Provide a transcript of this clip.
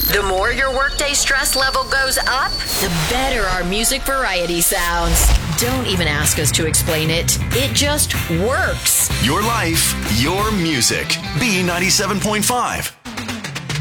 The more your workday stress level goes up, the better our music variety sounds. Don't even ask us to explain it. It just works. Your life, your music. B97.5.